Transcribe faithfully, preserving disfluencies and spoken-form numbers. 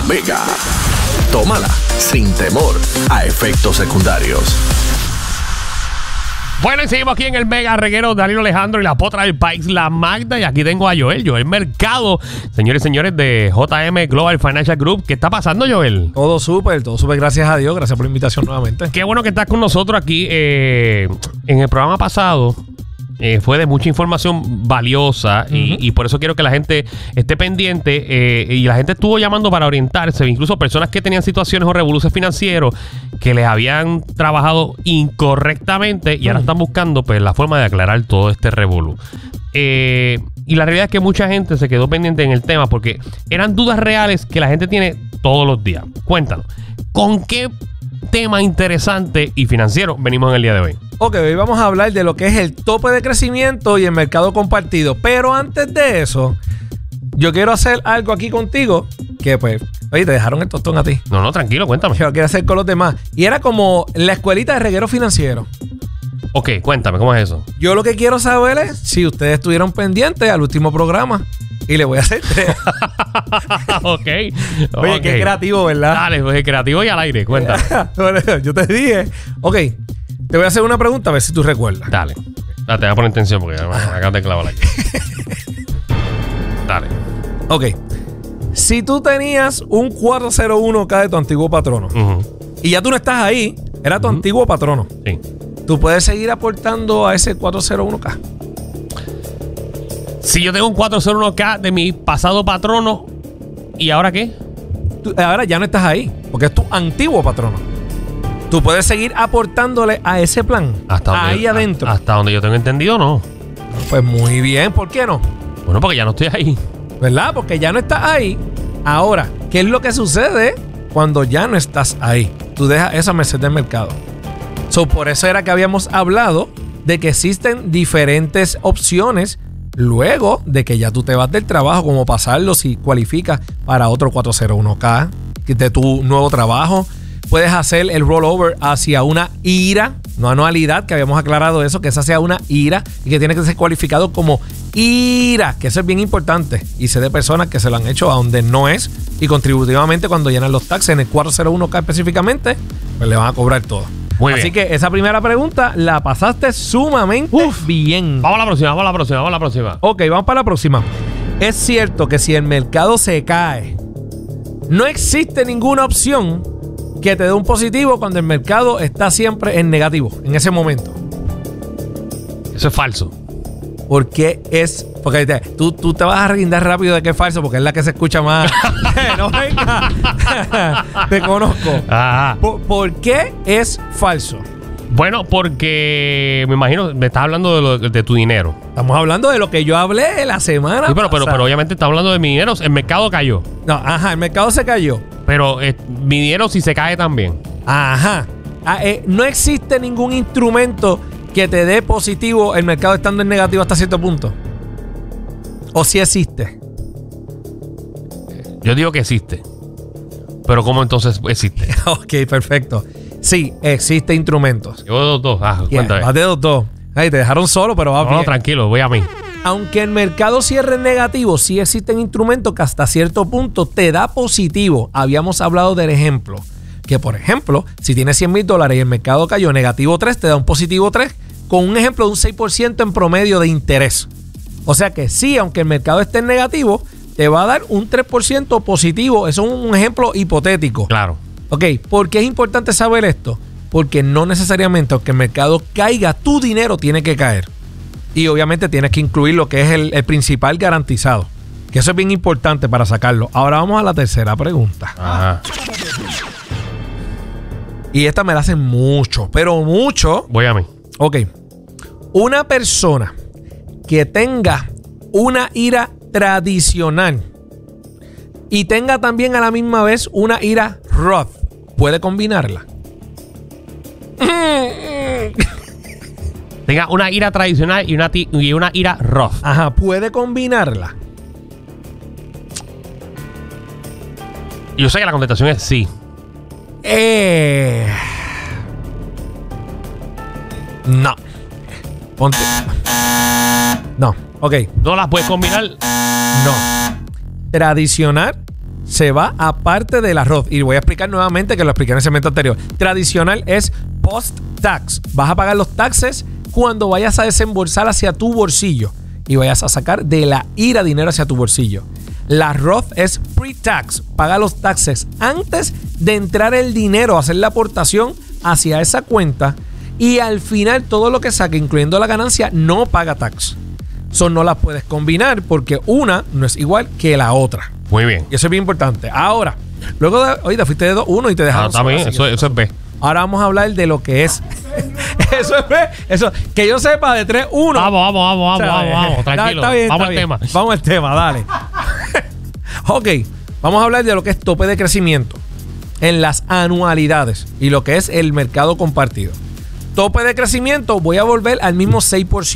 Mega. Tómala sin temor a efectos secundarios. Bueno, y seguimos aquí en el Mega Reguero. Danilo Alejandro y la potra del país, la Magda. Y aquí tengo a Joel, Joel Mercado. Señores y señores de J M Global Financial Group. ¿Qué está pasando, Joel? Todo súper, todo súper. Gracias a Dios. Gracias por la invitación nuevamente. Qué bueno que estás con nosotros aquí. Eh, en el programa pasado eh, fue de mucha información valiosa. Uh-huh. y, y por eso quiero que la gente esté pendiente. Eh, y la gente estuvo llamando para orientarse. Incluso personas que tenían situaciones o revoluciones financieros que les habían trabajado incorrectamente y ahora están buscando pues la forma de aclarar todo este revolú. Eh, y la realidad es que mucha gente se quedó pendiente en el tema porque eran dudas reales que la gente tiene todos los días. Cuéntanos, ¿con qué tema interesante y financiero venimos en el día de hoy? Ok, hoy vamos a hablar de lo que es el tope de crecimiento y el mercado compartido. Pero antes de eso, yo quiero hacer algo aquí contigo que pues, oye, te dejaron el tostón a ti. No, no, tranquilo, cuéntame. Yo lo quiero hacer con los demás. Y era como la escuelita de reguero financiero. Ok, cuéntame, ¿cómo es eso? Yo lo que quiero saber es si ustedes estuvieron pendientes al último programa. Y le voy a hacer tres. Ok. Oye, okay. Qué creativo, ¿verdad? Dale, pues creativo y al aire, cuéntame. Bueno, yo te dije. Ok, te voy a hacer una pregunta a ver si tú recuerdas. Dale. Dale, te voy a poner atención porque me, me acabas de clavar aquí. Dale. Ok. Si tú tenías un cuatro cero uno K de tu antiguo patrono uh-huh. y ya tú no estás ahí, era tu uh-huh. antiguo patrono. Sí. ¿Tú puedes seguir aportando a ese cuatro cero uno K? Si yo tengo un cuatro cero uno K de mi pasado patrono, ¿y ahora qué? Tú, ahora ya no estás ahí, porque es tu antiguo patrono. Tú puedes seguir aportándole a ese plan. Hasta ahí donde, adentro. A, hasta donde yo tengo entendido, no. Pues muy bien, ¿por qué no? Bueno, porque ya no estoy ahí. ¿Verdad? Porque ya no estás ahí. Ahora, ¿qué es lo que sucede cuando ya no estás ahí? Tú dejas esa merced del mercado. So, por eso era que habíamos hablado de que existen diferentes opciones luego de que ya tú te vas del trabajo, como pasarlo si cualificas para otro cuatro cero uno K de tu nuevo trabajo. Puedes hacer el rollover hacia una I R A, no anualidad, que habíamos aclarado eso, que esa sea una I R A y que tiene que ser cualificado como I R A, que eso es bien importante. Y sé de personas que se lo han hecho a donde no es y contributivamente cuando llenan los taxes en el cuatro cero uno K específicamente, pues le van a cobrar todo. Muy Así bien. que esa primera pregunta la pasaste sumamente Uf, bien. Vamos a la próxima, vamos a la próxima, vamos a la próxima. Ok, vamos para la próxima. Es cierto que si el mercado se cae, no existe ninguna opción que te dé un positivo cuando el mercado está siempre en negativo, en ese momento. Eso es falso. Porque es... Porque te, tú, tú te vas a reguindar rápido de que es falso, porque es la que se escucha más. No venga. Te conozco. Ajá. ¿Por, ¿Por qué es falso? Bueno, porque me imagino, me estás hablando de, lo, de tu dinero. Estamos hablando de lo que yo hablé la semana Sí, pero, pero, pasada. pero obviamente estás hablando de mi dinero. El mercado cayó. No, ajá, el mercado se cayó. Pero eh, mi dinero sí se cae también. Ajá. Ah, eh, no existe ningún instrumento que te dé positivo el mercado estando en negativo hasta cierto punto. ¿O sí existe? Yo digo que existe. Pero ¿cómo entonces existe? Ok, perfecto. Sí, existe instrumentos. Yo dos, dos. Ah, Yeah, cuéntame. vas de dos, dos. Ay, te dejaron solo, pero va No, bien. no, tranquilo, voy a mí. Aunque el mercado cierre en negativo, sí existen instrumentos que hasta cierto punto te da positivo. Habíamos hablado del ejemplo. Que, por ejemplo, si tienes cien mil dólares y el mercado cayó negativo tres, te da un positivo tres con un ejemplo de un seis por ciento en promedio de interés. O sea que sí, aunque el mercado esté en negativo, te va a dar un tres por ciento positivo. Eso es un ejemplo hipotético. Claro. Ok, ¿por qué es importante saber esto? Porque no necesariamente, aunque el mercado caiga, tu dinero tiene que caer. Y obviamente tienes que incluir lo que es el, el principal garantizado. Que eso es bien importante para sacarlo. Ahora vamos a la tercera pregunta. Ajá. Y esta me la hacen mucho, pero mucho. Voy a mí. Ok. Una persona que tenga una I R A tradicional y tenga también a la misma vez una I R A Roth, ¿puede combinarla? Tenga una I R A tradicional y una, y una I R A Roth. Ajá, ¿puede combinarla? Yo sé que la contestación es sí. Eh... No. Ponte. No. Ok. ¿No las puedes combinar? No. Tradicional se va aparte del arroz. Y voy a explicar nuevamente, que lo expliqué en el segmento anterior. Tradicional es post-tax. Vas a pagar los taxes cuando vayas a desembolsar hacia tu bolsillo y vayas a sacar de la I R A dinero hacia tu bolsillo. La Roth es pre-tax. Paga los taxes antes de entrar el dinero, hacer la aportación hacia esa cuenta, y al final todo lo que saque, incluyendo la ganancia, no paga tax. Eso no las puedes combinar porque una no es igual que la otra. Muy bien. Y eso es bien importante. Ahora, luego de... Oye, te fuiste de dos uno y te dejaron... Ah, también, eso, eso es B. Ahora vamos a hablar de lo que es... eso es B. Eso, que yo sepa, de tres uno. Vamos, vamos, vamos, vamos, vamos, vamos. Tranquilo. Está bien, vamos está al bien. tema. Vamos al tema, dale. Ok, vamos a hablar de lo que es tope de crecimiento en las anualidades y lo que es el mercado compartido. Tope de crecimiento, voy a volver al mismo seis por ciento.